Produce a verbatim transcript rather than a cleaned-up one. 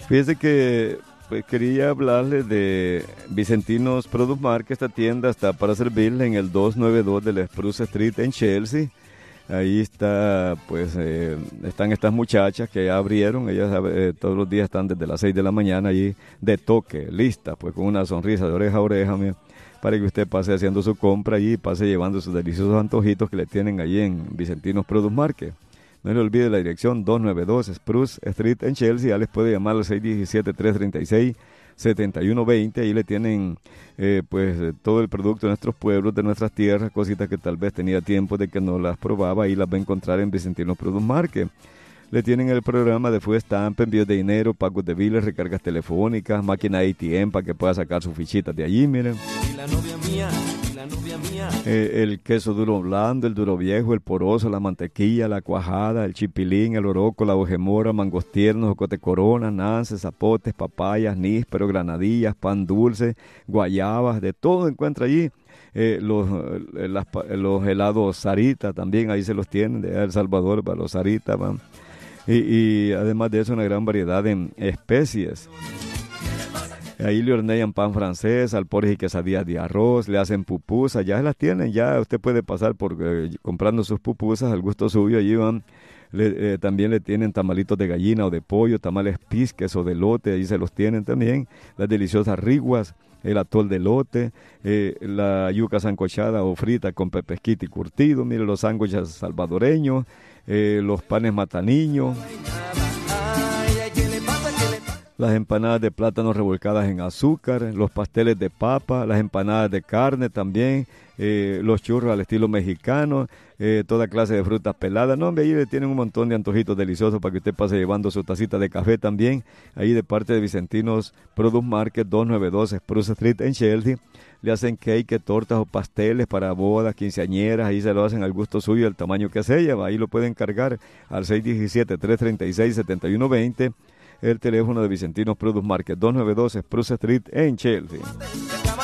Fíjese que pues, quería hablarle de Vicentinos Produce Market. Esta tienda está para servirle en el doscientos noventa y dos de la Spruce Street en Chelsea. Ahí está, pues, eh, están estas muchachas que ya abrieron. Ellas eh, todos los días están desde las seis de la mañana allí de toque, lista, pues con una sonrisa de oreja a oreja, mira, para que usted pase haciendo su compra allí y pase llevando sus deliciosos antojitos que le tienen allí en Vicentinos Produce Market. No le olvide la dirección doscientos noventa y dos Spruce Street en Chelsea. Ya les puede llamar al seis uno siete, tres tres seis, siete uno dos cero. Ahí le tienen eh, pues eh, todo el producto de nuestros pueblos, de nuestras tierras, cositas que tal vez tenía tiempo de que no las probaba. Ahí las va a encontrar en Vicentinos Produce Market. Le tienen el programa de Food Stamp, envíos de dinero, pagos de biles, recargas telefónicas, máquina A T M para que pueda sacar sus fichitas de allí, miren. Y la novia mía, y la novia mía. Eh, el queso duro blando, el duro viejo, el poroso, la mantequilla, la cuajada, el chipilín, el oroco, la ojemora, mangos tiernos, jocote corona, nances, zapotes, papayas, níspero, granadillas, pan dulce, guayabas, de todo encuentra allí. Eh, los, eh, las, los helados Sarita también, ahí se los tienen, de El Salvador, para los Sarita, van. Y, y además de eso una gran variedad de especies. Ahí le hornean pan francés, alpores y quesadillas de arroz, le hacen pupusas, ya se las tienen, ya usted puede pasar por eh, comprando sus pupusas al gusto suyo, allí van. Le, eh, también le tienen tamalitos de gallina o de pollo, tamales pisques o de lote, ahí se los tienen también, las deliciosas riguas, el atol de lote, eh, la yuca sancochada o frita con pepesquite y curtido, mire los sándwiches salvadoreños, eh, los panes mataniños, las empanadas de plátano revolcadas en azúcar, los pasteles de papa, las empanadas de carne también, eh, los churros al estilo mexicano, eh, toda clase de frutas peladas. No, hombre, ahí le tienen un montón de antojitos deliciosos para que usted pase llevando su tacita de café también. Ahí de parte de Vicentinos Produce Market, doscientos noventa y dos Spruce Street en Chelsea. Le hacen cake, tortas o pasteles para bodas, quinceañeras. Ahí se lo hacen al gusto suyo, el tamaño que se lleva. Ahí lo pueden cargar al seis uno siete, tres tres seis, siete uno dos cero. El teléfono de Vicentinos Produce Market, doscientos noventa y dos Spruce Street en Chelsea.